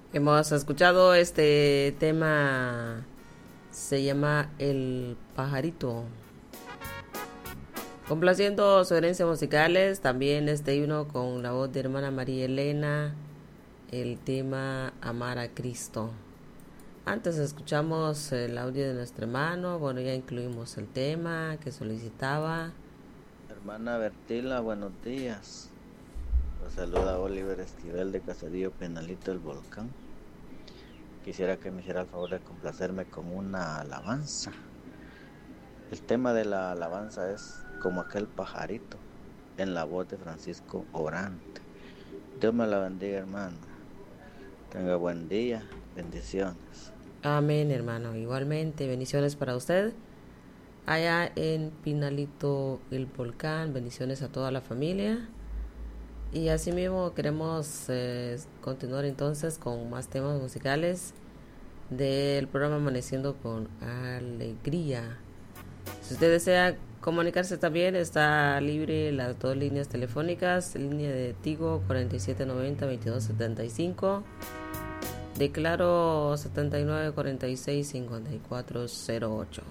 Hemos escuchado este tema, se llama El Pajarito. Complaciendo sugerencias musicales, también este himno con la voz de hermana María Elena, el tema Amar a Cristo. Antes escuchamos el audio de nuestro hermano, bueno, ya incluimos el tema que solicitaba. Hermana Bertila, buenos días. Los saluda Oliver Esquivel de Caserío Penalito del Volcán. Quisiera que me hiciera el favor de complacerme con una alabanza. El tema de la alabanza es Como aquel pajarito, en la voz de Francisco Orante. Dios me la bendiga, hermana. Tenga buen día. Bendiciones. Amén, hermano. Igualmente, bendiciones para usted. Allá en Pinalito el Volcán, bendiciones a toda la familia. Y así mismo queremos continuar entonces con más temas musicales del programa Amaneciendo con Alegría. Si usted desea comunicarse también, está libre las dos líneas telefónicas, línea de Tigo 4790-2275, de Claro 7946-5408.